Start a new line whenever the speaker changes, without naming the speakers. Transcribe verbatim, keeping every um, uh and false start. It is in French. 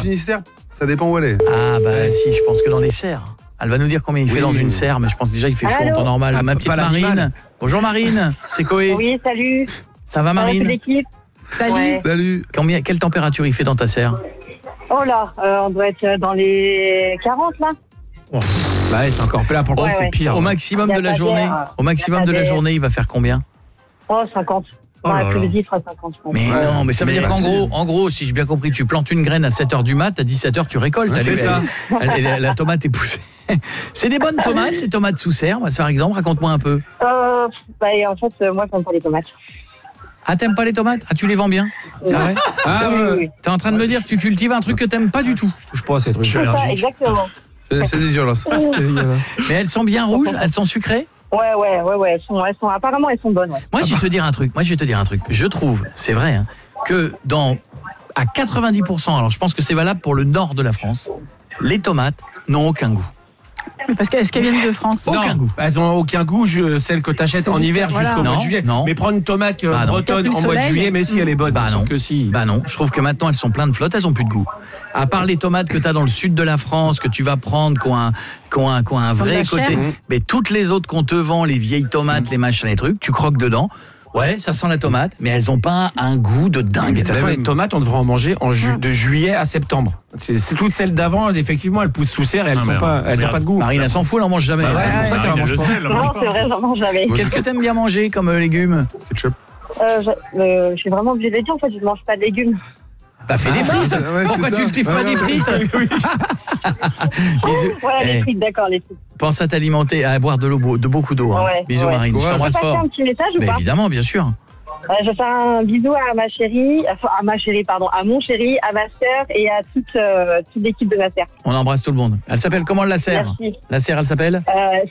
Finistère, ça dépend où elle est.
Ah bah si, je pense que dans les serres. Elle va nous dire combien il fait oui, dans oui, une oui. serre, mais je pense déjà il fait chaud en temps normal. Ah, ma petite Marine. Bonjour Marine, c'est Coé.
Oui, salut.
Ça va Marine?
L'équipe. Salut.
Ouais. Salut.
Combien, quelle température il fait dans ta serre?
Oh là, euh, on doit être dans les quarante là.
Oh. Bah c'est encore là pour le ouais, c'est ouais. pire.
Au maximum de la journée, au maximum de la journée, il va faire combien?
Oh cinquante.
Oh
dans l'après-midi, il fera cinquante.
Mais ouais. non, mais ça veut dire qu'en gros, en gros, si j'ai bien compris, tu plantes une graine à sept heures du mat, à dix-sept heures tu récoltes.
Ouais, c'est ça.
Elle, elle, elle, la tomate est poussée. C'est des bonnes tomates, les tomates sous serre, par exemple. Raconte-moi un peu.
Euh, bah, en fait, euh, moi, j'aime pas les tomates.
Ah, t'aimes pas les tomates? Ah, tu les vends bien? C'est vrai? Ah, oui, oui, oui. T'es en train de me dire que tu cultives un truc que t'aimes pas du tout.
Je touche pas à ces trucs.
C'est ça, exactement.
C'est dégueulasse.
Mais elles sont bien rouges, elles sont sucrées?
Ouais, ouais, ouais, ouais. Elles sont, elles sont, apparemment, elles sont bonnes. Ouais.
Moi, je vais te dire un truc. Moi, je vais te dire un truc. Je trouve, c'est vrai, hein, que dans à quatre-vingt-dix pour cent, alors je pense que c'est valable pour le nord de la France, les tomates n'ont aucun goût.
Parce qu'elles viennent de France.
Aucun
non,
goût.
Elles ont aucun goût, je, celles que t'achètes en hiver voilà. jusqu'au mois de juillet.
Non.
Mais prendre une tomate bah bretonne en mois de juillet, mais si elle est bonne,
bah non.
que si.
Bah non, je trouve que maintenant elles sont pleines de flotte, elles ont plus de goût. À part les tomates que t'as dans le sud de la France, que tu vas prendre, qui ont un, qui ont un, qui ont un vrai côté. Mmh. Mais toutes les autres qu'on te vend, les vieilles tomates, mmh. les machins, les trucs, tu croques dedans. Ouais, ça sent la tomate, mais elles ont pas un goût de dingue.
De toute façon, les tomates, on devrait en manger en ju- de juillet à septembre. C'est, c'est toutes celles d'avant, effectivement, elles poussent sous serre et elles n'ont pas, elles ont pas de goût.
Marine, elle s'en fout, elle en mange jamais.
Bah ouais, c'est pour ça qu'elle en mange pas.
Non, c'est vrai, j'en mange jamais.
Qu'est-ce que t'aimes bien manger comme euh, légumes?
Ketchup.
Euh, je, euh, je suis vraiment obligée de le dire, en fait, je ne mange pas de légumes.
Bah fais ah, des frites. Ouais, pourquoi tu ne kiffes pas des frites?
Bisous. Voilà, les frites, d'accord, les frites.
Pense à t'alimenter, à boire de l'eau, de beaucoup d'eau. Hein.
Ouais,
bisous
ouais.
Marine, je t'embrasse fort.
Un petit message ou
mais
pas?
Évidemment, bien sûr.
Euh, je fais un bisou à ma chérie, enfin à ma chérie, pardon, à mon chéri, à ma sœur et à toute, euh, toute l'équipe de ma sœur.
On embrasse tout le monde. Elle s'appelle comment la sœur?
Merci.
La sœur, elle s'appelle
euh,